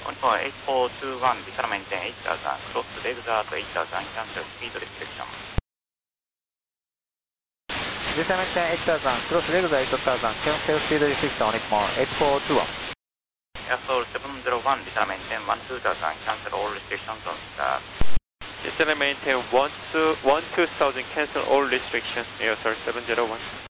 8421, Vistara maintain 8000, cross exert 8000, cancel speed restriction. Vistara maintain 8000, cross exert 8000, cancel speed restriction, Nippon 8421. Airflow 701, Vistara maintain 12000, cancel all restrictions on start. Vistara maintain 12000, cancel all restrictions, Airflow 701.